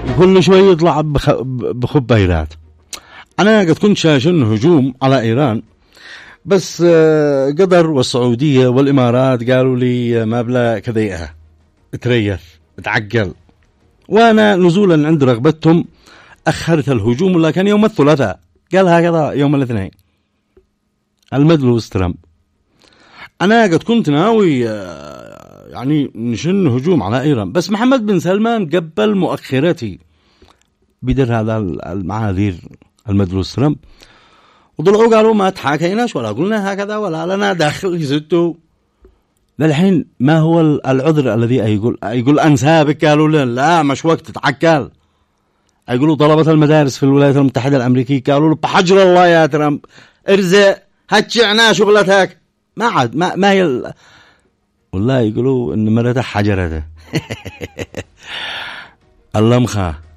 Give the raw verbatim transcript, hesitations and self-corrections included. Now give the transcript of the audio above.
وكل شوي يطلع بخ... بخبيرات. أنا قد كنت شاشن هجوم على إيران، بس قطر والسعودية والإمارات قالوا لي ما بلا كذيئة تريث تعقل، وأنا نزولا عند رغبتهم أخرت الهجوم، لكن يوم الثلاثاء قال هكذا يوم الاثنين المدلوس ترامب. أنا قد كنت ناوي يعني نشن هجوم على إيران، بس محمد بن سلمان قبل مؤخرتي بدر هذا المعاذير المدلوس ترامب، وطلعوا قالوا ما تحاكيناش ولا قلنا هكذا ولا لنا داخل يزدوا. للحين ما هو العذر الذي يقول يقول أنسابك؟ قالوا لا, لا مش وقت تعكال. يقولوا طلبة المدارس في الولايات المتحدة الأمريكية قالوا له بحجر الله يا ترامب ارزق هتشعنا شغلتك ما عاد ما, ما هي ال... والله يقولوا إن مرته حجرته الله مخاه